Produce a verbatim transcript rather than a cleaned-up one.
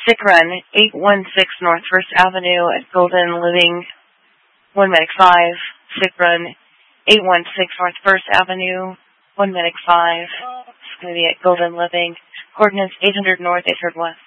Sick Run, eight one six North First Avenue at Golden Living, one Medic five. Sick Run, eight one six North First Avenue, one Medic five. It's going to be at Golden Living. Coordinates eight hundred North, eight hundred West.